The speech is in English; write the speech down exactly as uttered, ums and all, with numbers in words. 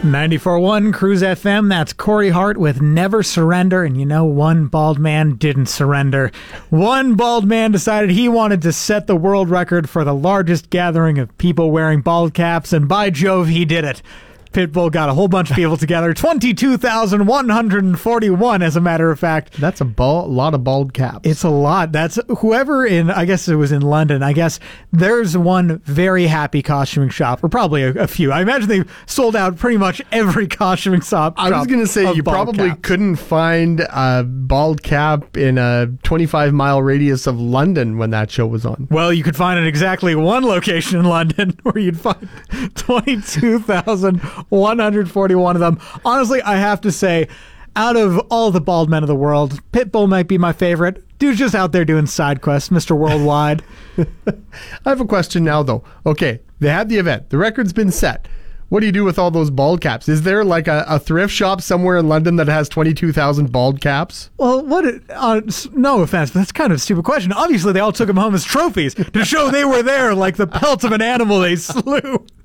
ninety-four point one Cruise F M, that's Corey Hart with Never Surrender. And you know, one bald man didn't surrender. One bald man decided he wanted to set the world record for the largest gathering of people wearing bald caps, and by Jove, he did it. Pitbull got a whole bunch of people together, twenty-two thousand one hundred forty-one as a matter of fact. That's a bald, lot of bald caps. It's a lot. That's whoever in, I guess it was in London, I guess there's one very happy costuming shop, or probably a, a few. I imagine they've sold out pretty much every costuming shop. I was going to say, you probably caps. couldn't find a bald cap in a twenty-five mile radius of London when that show was on. Well, you could find in exactly one location in London where you'd find twenty-two thousand one hundred forty-one of them. Honestly, I have to say, out of all the bald men of the world, Pitbull might be my favorite. Dude's just out there doing side quests, Mister Worldwide. I have a question now, though. Okay, they had the event. The record's been set. What do you do with all those bald caps? Is there like a, a thrift shop somewhere in London that has twenty-two thousand bald caps? Well, what? It, uh, no offense, but that's kind of a stupid question. Obviously, they all took them home as trophies to show they were there, like the pelt of an animal they slew.